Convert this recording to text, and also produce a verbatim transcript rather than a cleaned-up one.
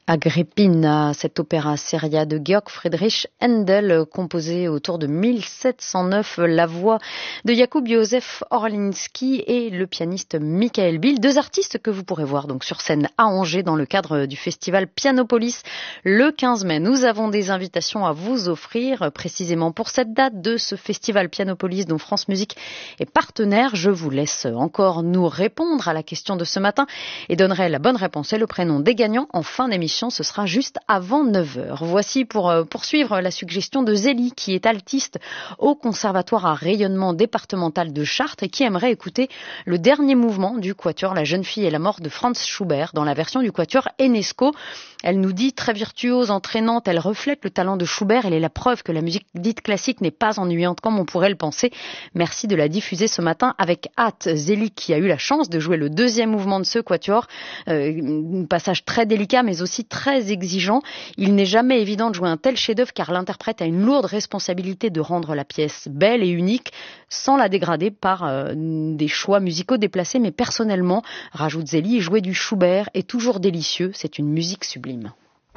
Agrippina, cet opéra seria de Georg Friedrich Händel, composé autour de mille sept cent neuf, la voix de Jakub Józef Orlinski et le pianiste Michael Bill, deux artistes que vous pourrez voir donc sur scène à Angers dans le cadre du festival Pianopolis le quinze mai. Nous avons des invitations à vous offrir précisément pour cette date de ce festival Pianopolis dont France Musique est partenaire. Je vous laisse encore nous répondre à la question de ce matin et donnerai la bonne réponse et le prénom des gagnants en fin d'émission. Ce sera juste avant neuf heures. Voici pour euh, poursuivre la suggestion de Zélie, qui est altiste au Conservatoire à rayonnement départemental de Chartres et qui aimerait écouter le dernier mouvement du quatuor La jeune fille et la mort de Franz Schubert dans la version du quatuor Enesco. Elle nous dit très virtuose, entraînante, elle reflète le talent de Schubert. Elle est la preuve que la musique dite classique n'est pas ennuyante comme on pourrait le penser. Merci de la diffuser ce matin avec hâte. Zélie qui a eu la chance de jouer le deuxième mouvement de ce quatuor, euh, un passage très délicat mais aussi très exigeant. Il n'est jamais évident de jouer un tel chef-d'œuvre car l'interprète a une lourde responsabilité de rendre la pièce belle et unique sans la dégrader par euh, des choix musicaux déplacés. Mais personnellement, rajoute Zélie, jouer du Schubert est toujours délicieux. C'est une musique sublime.